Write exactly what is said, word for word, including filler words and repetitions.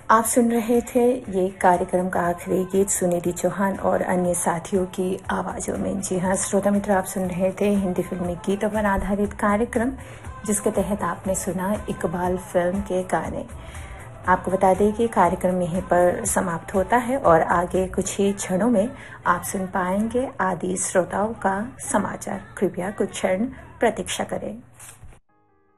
आप सुन रहे थे ये कार्यक्रम का आखिरी गीत सुनिधि चौहान और अन्य साथियों की आवाज़ों में। जी हाँ श्रोता मित्र, आप सुन रहे थे हिंदी फिल्मी गीतों पर आधारित कार्यक्रम, जिसके तहत आपने सुना इकबाल फिल्म के गाने। आपको बता दें कि कार्यक्रम यहीं पर समाप्त होता है और आगे कुछ ही क्षणों में आप सुन पाएंगे आदि श्रोताओं का समाचार। कृपया कुछ क्षण प्रतीक्षा करें।